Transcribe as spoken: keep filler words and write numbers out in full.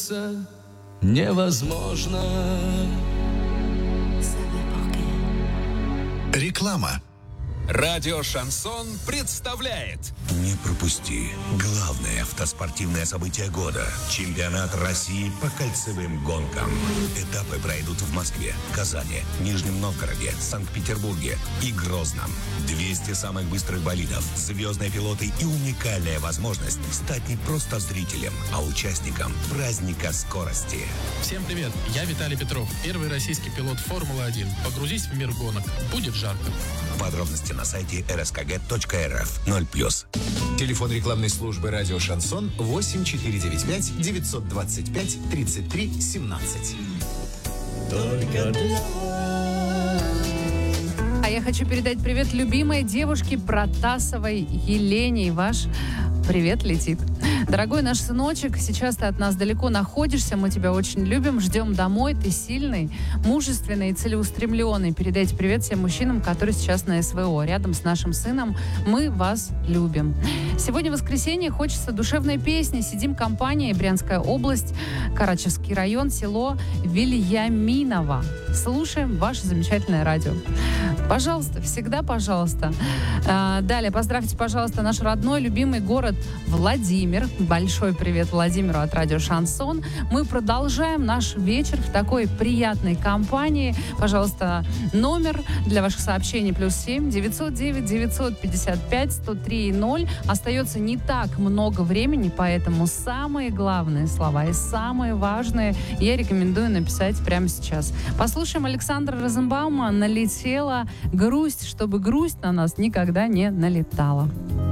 невозможно. Реклама. Радио «Шансон» представляет. Не пропусти главное автоспортивное событие года. Чемпионат России по кольцевым гонкам. Этапы пройдут в Москве, Казани, Нижнем Новгороде, Санкт-Петербурге и Грозном. двести самых быстрых болидов, звездные пилоты и уникальная возможность стать не просто зрителем, а участником праздника скорости. Всем привет, я Виталий Петров, первый российский пилот Формулы один. Погрузись в мир гонок, будет жарко. Подробности на сайте эр эс ка гэ точка эр эф. ноль плюс. Телефон рекламной службы «Радио Шансон» восемь четыре девять пять девятьсот двадцать пять тридцать три семнадцать. Только для А я хочу передать привет любимой девушке Протасовой Елене. Ваш привет летит. Дорогой наш сыночек, сейчас ты от нас далеко находишься, мы тебя очень любим, ждем домой, ты сильный, мужественный и целеустремленный. Передайте привет всем мужчинам, которые сейчас на эс вэ о, рядом с нашим сыном. Мы вас любим. Сегодня воскресенье, хочется душевной песни. Сидим компанией, Брянская область, Карачевский район, село Вильяминово. Слушаем ваше замечательное радио. Пожалуйста, всегда пожалуйста. А, далее, поздравьте, пожалуйста, наш родной, любимый город Владимир. Большой привет Владимиру от радио «Шансон». Мы продолжаем наш вечер в такой приятной компании. Пожалуйста, номер для ваших сообщений плюс семь девятьсот девять девятьсот пятьдесят пять сто три ноль. Остается не так много времени, поэтому самые главные слова и самые важные я рекомендую написать прямо сейчас. Послушаем Александра Розенбаума «Налетела грусть», чтобы грусть на нас никогда не налетала.